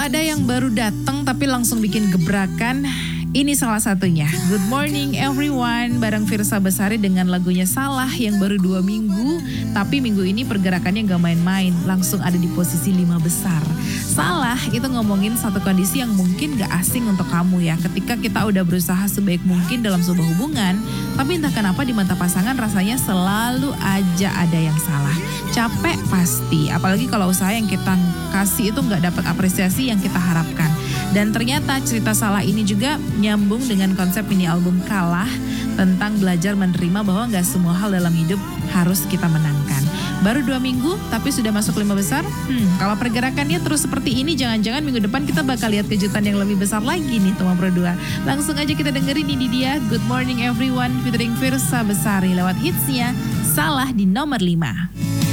Ada yang baru datang tapi langsung bikin gebrakan. Ini salah satunya. Good morning everyone, bareng Firsa Besari dengan lagunya Salah yang baru 2 minggu. Tapi minggu ini pergerakannya gak main-main, langsung ada di posisi 5 besar. Salah itu ngomongin satu kondisi yang mungkin gak asing untuk kamu ya. Ketika kita udah berusaha sebaik mungkin dalam sebuah hubungan, tapi entah kenapa di mata pasangan rasanya selalu aja ada yang salah. Capek pasti, apalagi kalau usaha yang kita kasih itu gak dapat apresiasi yang kita harapkan. Dan ternyata cerita Salah ini juga nyambung dengan konsep mini album Kalah tentang belajar menerima bahwa gak semua hal dalam hidup harus kita menangkan. Baru 2 minggu tapi sudah masuk 5 besar. Kalau pergerakannya terus seperti ini, jangan-jangan minggu depan kita bakal lihat kejutan yang lebih besar lagi nih teman Pro 2. Langsung aja kita dengerin ini dia Good Morning Everyone featuring Firsa Besari lewat hitsnya Salah di nomor 5.